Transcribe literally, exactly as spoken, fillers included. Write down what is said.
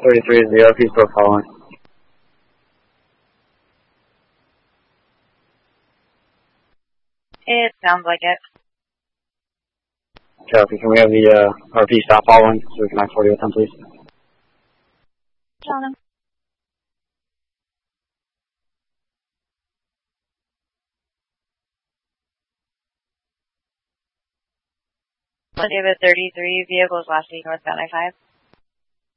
thirty-three is the R P still following. It sounds like it. Copy. Can we have the uh, R P stop following so we can I forty with them, please? Tell them. David thirty-three, vehicles last week northbound I five.